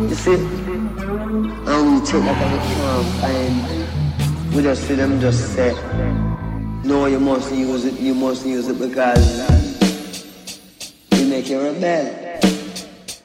You see? And we take that kind of camp and we just see them just say, no, you must use it because you make you rebel.